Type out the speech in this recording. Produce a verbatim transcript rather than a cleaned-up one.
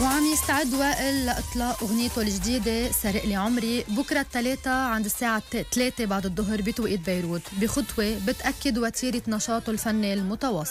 وعم يستعد وائل لإطلاق أغنيته الجديدة سارق لي عمري بكرة الثلاثة عند الساعة ثلاثة بعد الظهر بتوقيت بيروت، بخطوة بتأكد وتيرة نشاطه الفني المتواصل.